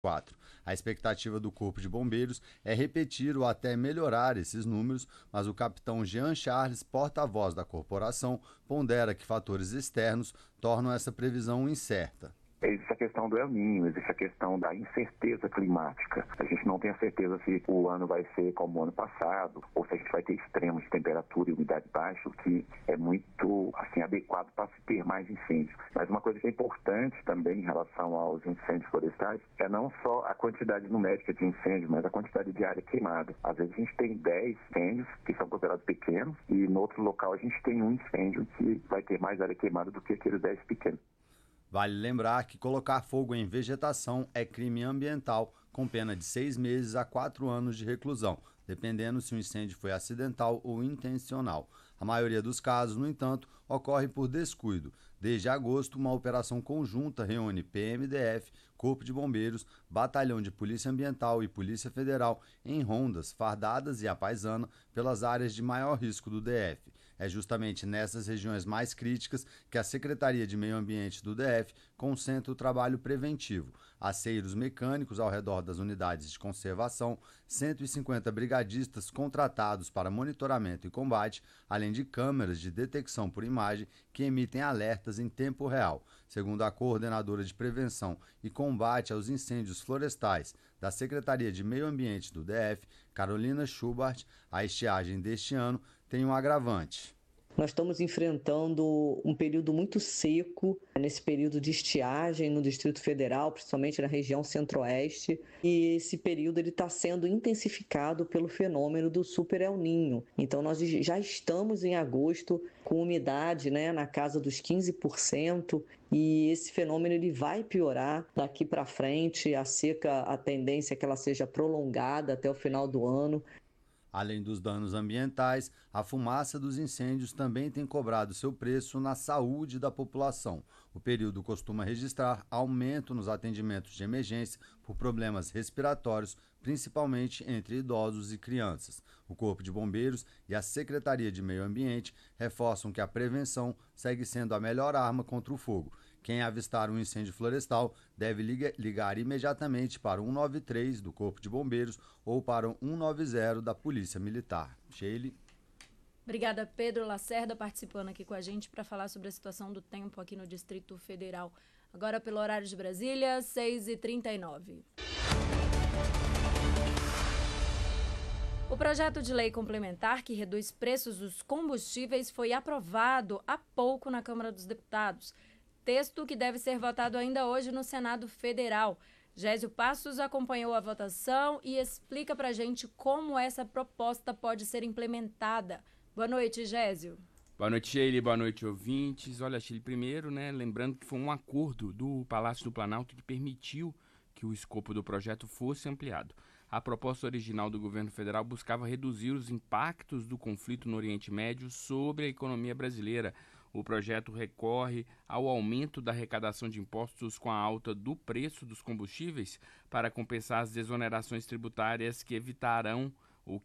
2024. A expectativa do Corpo de Bombeiros é repetir ou até melhorar esses números, mas o capitão Jean Charles, porta-voz da corporação, pondera que fatores externos tornam essa previsão incerta. Existe a questão do El Niño, existe a questão da incerteza climática. A gente não tem a certeza se o ano vai ser como o ano passado, ou se a gente vai ter extremos de temperatura e umidade baixa, o que é muito adequado para se ter mais incêndios. Mas uma coisa que é importante também em relação aos incêndios florestais é não só a quantidade numérica de incêndios, mas a quantidade de área queimada. Às vezes a gente tem 10 incêndios que são considerados pequenos e no outro local a gente tem um incêndio que vai ter mais área queimada do que aqueles 10 pequenos. Vale lembrar que colocar fogo em vegetação é crime ambiental, com pena de 6 meses a 4 anos de reclusão, dependendo se o incêndio foi acidental ou intencional. A maioria dos casos, no entanto, ocorre por descuido. Desde agosto, uma operação conjunta reúne PMDF, Corpo de Bombeiros, Batalhão de Polícia Ambiental e Polícia Federal em rondas fardadas e à paisana pelas áreas de maior risco do DF. É justamente nessas regiões mais críticas que a Secretaria de Meio Ambiente do DF concentra o trabalho preventivo. Aceiros mecânicos ao redor das unidades de conservação, 150 brigadistas contratados para monitoramento e combate, além de câmeras de detecção por imagem que emitem alertas em tempo real. Segundo a coordenadora de prevenção e combate aos incêndios florestais da Secretaria de Meio Ambiente do DF, Carolina Schubart, a estiagem deste ano tem um agravante. Nós estamos enfrentando um período muito seco, nesse período de estiagem no Distrito Federal, principalmente na região centro-oeste, e esse período está sendo intensificado pelo fenômeno do Super El Niño. Então nós já estamos em agosto com umidade na casa dos 15%, e esse fenômeno ele vai piorar daqui para frente. A seca, a tendência é que ela seja prolongada até o final do ano. Além dos danos ambientais, a fumaça dos incêndios também tem cobrado seu preço na saúde da população. O período costuma registrar aumento nos atendimentos de emergência por problemas respiratórios, principalmente entre idosos e crianças. O Corpo de Bombeiros e a Secretaria de Meio Ambiente reforçam que a prevenção segue sendo a melhor arma contra o fogo. Quem avistar um incêndio florestal deve ligar imediatamente para o 193 do Corpo de Bombeiros ou para o 190 da Polícia Militar. Sheila. Obrigada, Pedro Lacerda, participando aqui com a gente para falar sobre a situação do tempo aqui no Distrito Federal. Agora, pelo horário de Brasília, 6h39. O projeto de lei complementar que reduz preços dos combustíveis foi aprovado há pouco na Câmara dos Deputados. Texto que deve ser votado ainda hoje no Senado Federal. Gésio Passos acompanhou a votação e explica para a gente como essa proposta pode ser implementada. Boa noite, Gésio. Boa noite, Sheila. Boa noite, ouvintes. Olha, Sheila, primeiro, lembrando que foi um acordo do Palácio do Planalto que permitiu que o escopo do projeto fosse ampliado. A proposta original do governo federal buscava reduzir os impactos do conflito no Oriente Médio sobre a economia brasileira. O projeto recorre ao aumento da arrecadação de impostos com a alta do preço dos combustíveis para compensar as desonerações tributárias que evitaram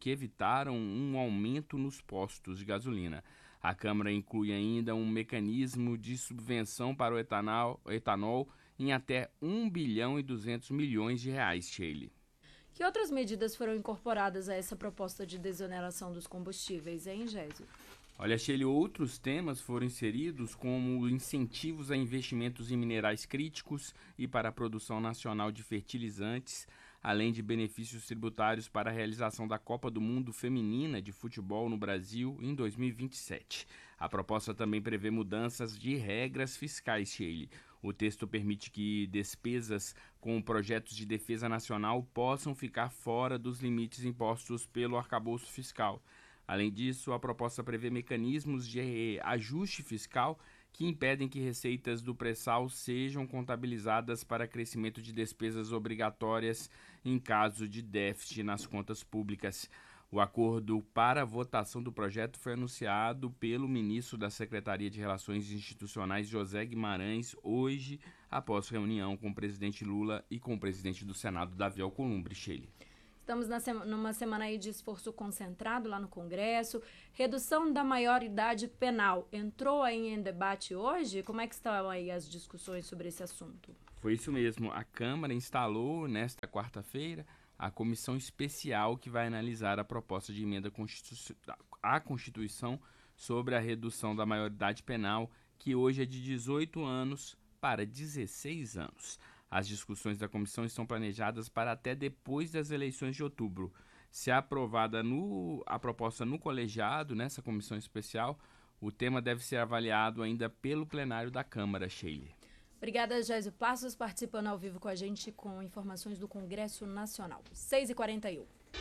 um aumento nos postos de gasolina. A Câmara inclui ainda um mecanismo de subvenção para o etanol em até 1 bilhão e 200 milhões de reais, Sheila. Que outras medidas foram incorporadas a essa proposta de desoneração dos combustíveis, hein, Gésio? Olha, Sheila, outros temas foram inseridos como incentivos a investimentos em minerais críticos e para a produção nacional de fertilizantes, além de benefícios tributários para a realização da Copa do Mundo Feminina de Futebol no Brasil em 2027. A proposta também prevê mudanças de regras fiscais, Sheila. O texto permite que despesas com projetos de defesa nacional possam ficar fora dos limites impostos pelo arcabouço fiscal. Além disso, a proposta prevê mecanismos de ajuste fiscal que impedem que receitas do pré-sal sejam contabilizadas para crescimento de despesas obrigatórias em caso de déficit nas contas públicas. O acordo para a votação do projeto foi anunciado pelo ministro da Secretaria de Relações Institucionais, José Guimarães, hoje, após reunião com o presidente Lula e com o presidente do Senado, Davi Alcolumbre. Sheila. Estamos numa semana aí de esforço concentrado lá no Congresso. Redução da maioridade penal entrou aí em debate hoje? Como é que estão aí as discussões sobre esse assunto? Foi isso mesmo. A Câmara instalou nesta quarta-feira a comissão especial que vai analisar a proposta de emenda à Constituição sobre a redução da maioridade penal, que hoje é de 18 anos para 16 anos. As discussões da comissão estão planejadas para até depois das eleições de outubro. Se aprovada a proposta no colegiado, nessa comissão especial, o tema deve ser avaliado ainda pelo plenário da Câmara, Sheila. Obrigada, Gésio Passos, participando ao vivo com a gente com informações do Congresso Nacional. 6h41.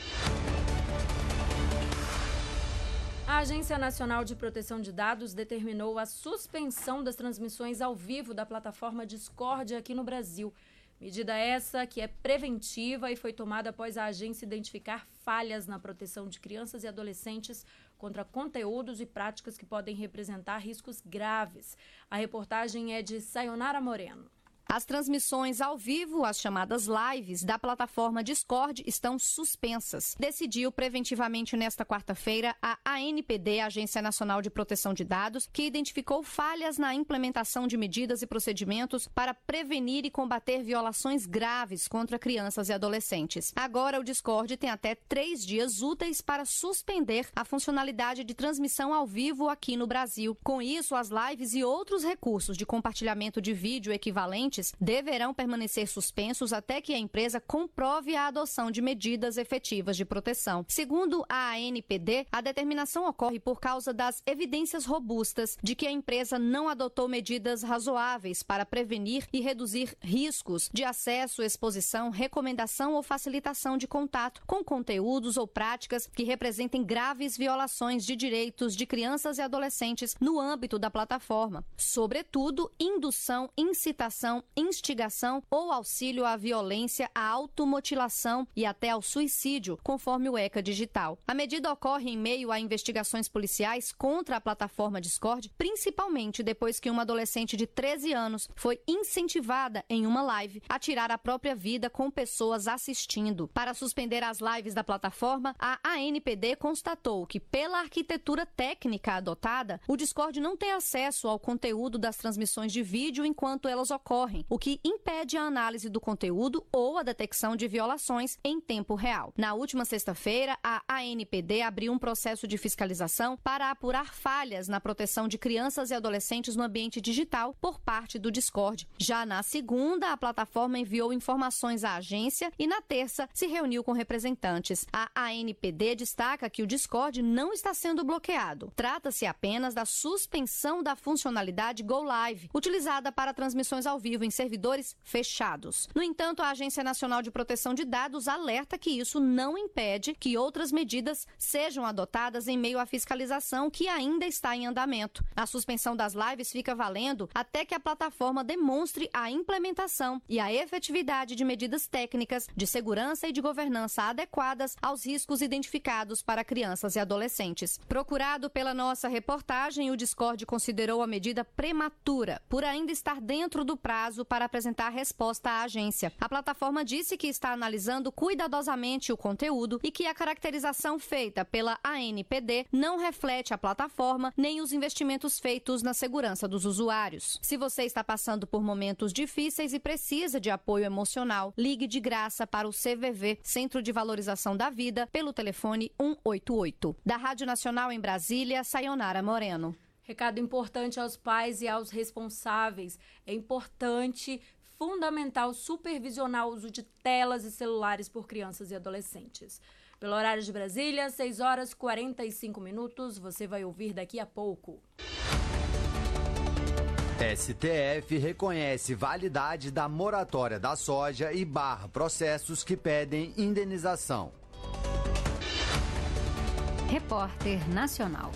A Agência Nacional de Proteção de Dados determinou a suspensão das transmissões ao vivo da plataforma Discord aqui no Brasil. Medida essa que é preventiva e foi tomada após a agência identificar falhas na proteção de crianças e adolescentes contra conteúdos e práticas que podem representar riscos graves. A reportagem é de Sayonara Moreno. As transmissões ao vivo, as chamadas lives, da plataforma Discord estão suspensas. Decidiu preventivamente nesta quarta-feira a ANPD, Agência Nacional de Proteção de Dados, que identificou falhas na implementação de medidas e procedimentos para prevenir e combater violações graves contra crianças e adolescentes. Agora, o Discord tem até 3 dias úteis para suspender a funcionalidade de transmissão ao vivo aqui no Brasil. Com isso, as lives e outros recursos de compartilhamento de vídeo equivalentes deverão permanecer suspensos até que a empresa comprove a adoção de medidas efetivas de proteção. Segundo a ANPD, a determinação ocorre por causa das evidências robustas de que a empresa não adotou medidas razoáveis para prevenir e reduzir riscos de acesso, exposição, recomendação ou facilitação de contato com conteúdos ou práticas que representem graves violações de direitos de crianças e adolescentes no âmbito da plataforma, sobretudo indução, incitação, instigação ou auxílio à violência, à automutilação e até ao suicídio, conforme o ECA Digital. A medida ocorre em meio a investigações policiais contra a plataforma Discord, principalmente depois que uma adolescente de 13 anos foi incentivada em uma live a tirar a própria vida com pessoas assistindo. Para suspender as lives da plataforma, a ANPD constatou que, pela arquitetura técnica adotada, o Discord não tem acesso ao conteúdo das transmissões de vídeo enquanto elas ocorrem, o que impede a análise do conteúdo ou a detecção de violações em tempo real. Na última sexta-feira, a ANPD abriu um processo de fiscalização para apurar falhas na proteção de crianças e adolescentes no ambiente digital por parte do Discord. Já na segunda, a plataforma enviou informações à agência e na terça se reuniu com representantes. A ANPD destaca que o Discord não está sendo bloqueado. Trata-se apenas da suspensão da funcionalidade Go Live, utilizada para transmissões ao vivo em servidores fechados. No entanto, a Agência Nacional de Proteção de Dados alerta que isso não impede que outras medidas sejam adotadas em meio à fiscalização que ainda está em andamento. A suspensão das lives fica valendo até que a plataforma demonstre a implementação e a efetividade de medidas técnicas de segurança e de governança adequadas aos riscos identificados para crianças e adolescentes. Procurado pela nossa reportagem, o Discord considerou a medida prematura, por ainda estar dentro do prazo para apresentar resposta à agência. A plataforma disse que está analisando cuidadosamente o conteúdo e que a caracterização feita pela ANPD não reflete a plataforma nem os investimentos feitos na segurança dos usuários. Se você está passando por momentos difíceis e precisa de apoio emocional, ligue de graça para o CVV, Centro de Valorização da Vida, pelo telefone 188. Da Rádio Nacional em Brasília, Sayonara Moreno. Recado importante aos pais e aos responsáveis. É importante, fundamental, supervisionar o uso de telas e celulares por crianças e adolescentes. Pelo horário de Brasília, 6h45. Você vai ouvir daqui a pouco. STF reconhece validade da moratória da soja e barra processos que pedem indenização. Repórter Nacional.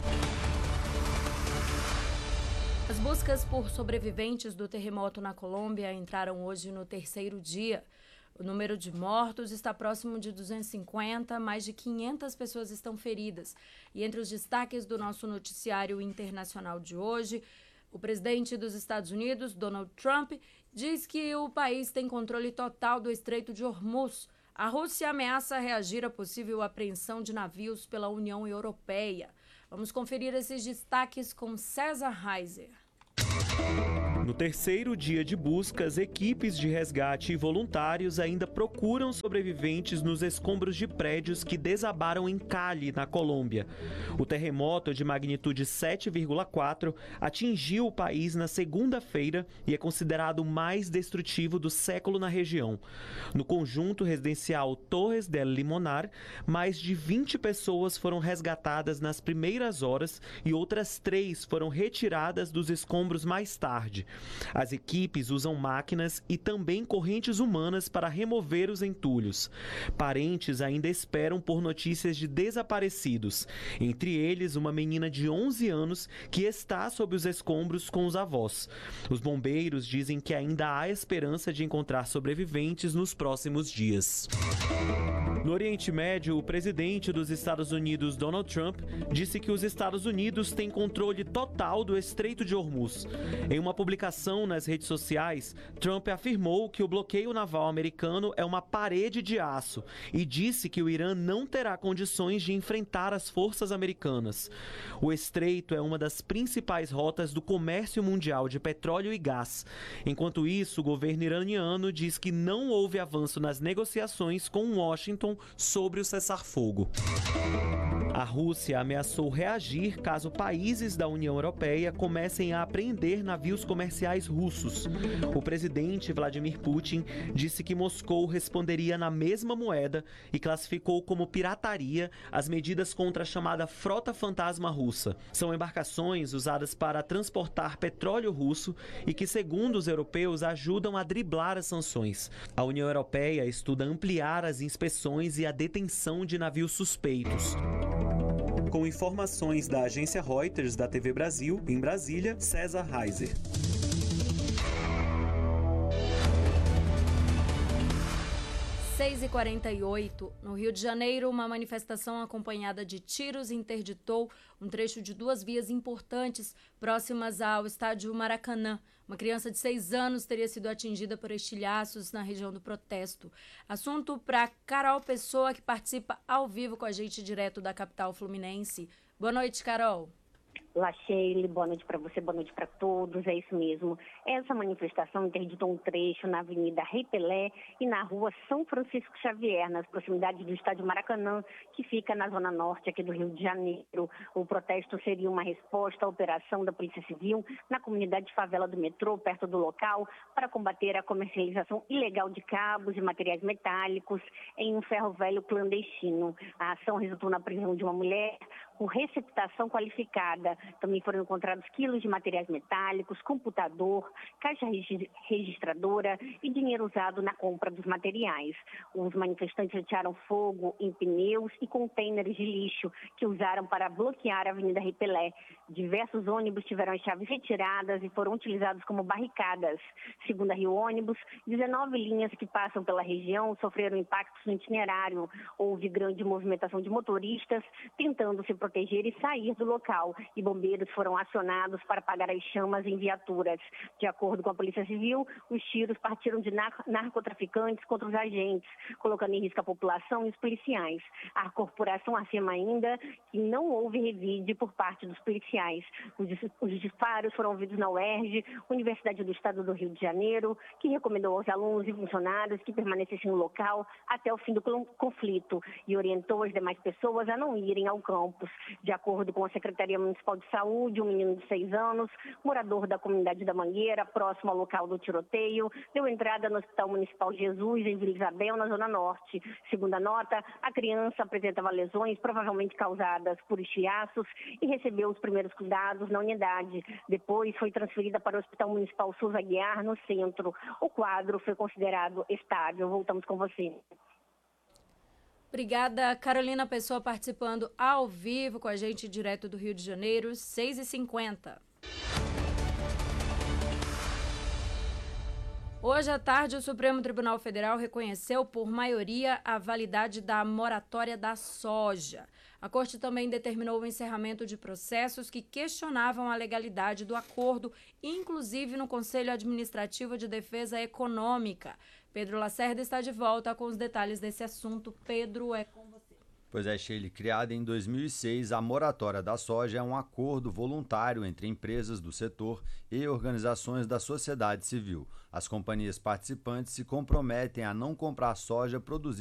As buscas por sobreviventes do terremoto na Colômbia entraram hoje no 3º dia. O número de mortos está próximo de 250, mais de 500 pessoas estão feridas. E entre os destaques do nosso noticiário internacional de hoje, o presidente dos Estados Unidos, Donald Trump, diz que o país tem controle total do Estreito de Hormuz. A Rússia ameaça reagir à possível apreensão de navios pela União Europeia. Vamos conferir esses destaques com César Heiser. No terceiro dia de buscas, equipes de resgate e voluntários ainda procuram sobreviventes nos escombros de prédios que desabaram em Cali, na Colômbia. O terremoto de magnitude 7,4 atingiu o país na segunda-feira e é considerado o mais destrutivo do século na região. No conjunto residencial Torres del Limonar, mais de 20 pessoas foram resgatadas nas primeiras horas e outras 3 foram retiradas dos escombros mais tarde. As equipes usam máquinas e também correntes humanas para remover os entulhos. Parentes ainda esperam por notícias de desaparecidos, entre eles uma menina de 11 anos que está sob os escombros com os avós. Os bombeiros dizem que ainda há esperança de encontrar sobreviventes nos próximos dias. No Oriente Médio, o presidente dos Estados Unidos, Donald Trump, disse que os Estados Unidos têm controle total do Estreito de Hormuz. Em uma publicação nas redes sociais, Trump afirmou que o bloqueio naval americano é uma parede de aço e disse que o Irã não terá condições de enfrentar as forças americanas. O estreito é uma das principais rotas do comércio mundial de petróleo e gás. Enquanto isso, o governo iraniano diz que não houve avanço nas negociações com Washington sobre o cessar-fogo. A Rússia ameaçou reagir caso países da União Europeia comecem a apreender navios comerciais russos. O presidente Vladimir Putin disse que Moscou responderia na mesma moeda e classificou como pirataria as medidas contra a chamada Frota Fantasma Russa. São embarcações usadas para transportar petróleo russo e que, segundo os europeus, ajudam a driblar as sanções. A União Europeia estuda ampliar as inspeções e a detenção de navios suspeitos. Com informações da agência Reuters da TV Brasil, em Brasília, César Heiser. Às 6h48, no Rio de Janeiro, uma manifestação acompanhada de tiros interditou um trecho de 2 vias importantes próximas ao estádio Maracanã. Uma criança de 6 anos teria sido atingida por estilhaços na região do protesto. Assunto para Carol Pessoa, que participa ao vivo com a gente direto da capital fluminense. Boa noite, Carol. Olá, Sheila, boa noite para você, boa noite para todos, é isso mesmo. Essa manifestação interditou um trecho na Avenida Rei Pelé e na Rua São Francisco Xavier, nas proximidades do estádio Maracanã, que fica na zona norte aqui do Rio de Janeiro. O protesto seria uma resposta à operação da Polícia Civil na comunidade Favela do Metrô, perto do local, para combater a comercialização ilegal de cabos e materiais metálicos em um ferro velho clandestino. A ação resultou na prisão de uma mulher com receptação qualificada. Também foram encontrados quilos de materiais metálicos, computador, caixa registradora e dinheiro usado na compra dos materiais. Os manifestantes atiraram fogo em pneus e contêineres de lixo que usaram para bloquear a Avenida Rei Pelé. Diversos ônibus tiveram as chaves retiradas e foram utilizados como barricadas. Segundo a Rio Ônibus, 19 linhas que passam pela região sofreram impactos no itinerário. Houve grande movimentação de motoristas tentando se proteger e sair do local, e bombeiros foram acionados para apagar as chamas em viaturas. De acordo com a Polícia Civil, os tiros partiram de narcotraficantes contra os agentes, colocando em risco a população e os policiais. A corporação afirma ainda que não houve revide por parte dos policiais. Os disparos foram ouvidos na UERJ, Universidade do Estado do Rio de Janeiro, que recomendou aos alunos e funcionários que permanecessem no local até o fim do conflito e orientou as demais pessoas a não irem ao campus. De acordo com a Secretaria Municipal de Saúde, um menino de 6 anos, morador da comunidade da Mangueira, próximo ao local do tiroteio, deu entrada no Hospital Municipal Jesus, em Vila Isabel, na Zona Norte. Segundo a nota, a criança apresentava lesões provavelmente causadas por estilhaços e recebeu os primeiros cuidados na unidade. Depois foi transferida para o Hospital Municipal Souza Aguiar, no centro. O quadro foi considerado estável. Voltamos com você. Obrigada, Carolina Pessoa, participando ao vivo com a gente direto do Rio de Janeiro, 6h50. Hoje à tarde, o Supremo Tribunal Federal reconheceu por maioria a validade da moratória da soja. A Corte também determinou o encerramento de processos que questionavam a legalidade do acordo, inclusive no Conselho Administrativo de Defesa Econômica. Pedro Lacerda está de volta com os detalhes desse assunto. Pedro, é com você. Pois é, Sheila, criada em 2006, a moratória da soja é um acordo voluntário entre empresas do setor e organizações da sociedade civil. As companhias participantes se comprometem a não comprar soja produzida